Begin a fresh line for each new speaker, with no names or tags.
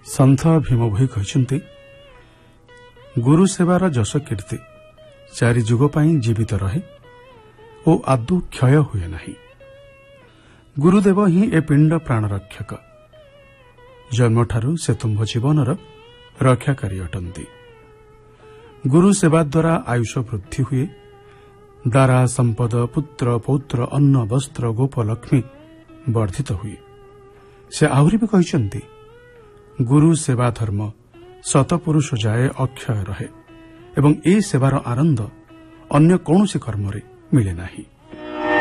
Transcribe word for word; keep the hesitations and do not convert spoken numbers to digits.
ସନ୍ଥ ଭୀମ ଭୋଇ କହିଛନ୍ତି, ଗୁରୁ ସେବାର ଯଶ କୀର୍ତ୍ତି ଚାରି ଯୁଗ ପାଇଁ ଜୀବିତ ରହେ ଓ ଆଦୌ କ୍ଷୟ ହୁଏ ନାହିଁ। ଗୁରୁଦେବ ହିଁ ଏ ପିଣ୍ଡ ପ୍ରାଣରକ୍ଷକ। ଜନ୍ମଠାରୁ ସେ ତୁମ୍ଭ ଜୀବନର ରକ୍ଷାକାରୀ ଅଟନ୍ତି। ଗୁରୁ ସେବା ଦ୍ୱାରା ଆୟୁଷ ବୃଦ୍ଧି ହୁଏ। ଦାରା ସମ୍ପଦ ପୁତ୍ର ପୌତ୍ର ଅନ୍ନ ବସ୍ତ୍ର ଗୋପ ଲକ୍ଷ୍ମୀ ବର୍ଦ୍ଧିତ ହୁଏ। ସେ ଆହୁରି ବି କହିଛନ୍ତି, ଗୁରୁ ସେବା ଧର୍ମ ଶତପୁରୁଷ ଯାଏ ଅକ୍ଷୟ ରହେ ଏବଂ ଏ ସେବାର ଆନନ୍ଦ ଅନ୍ୟ କୌଣସି କର୍ମରେ ମିଳେ ନାହିଁ।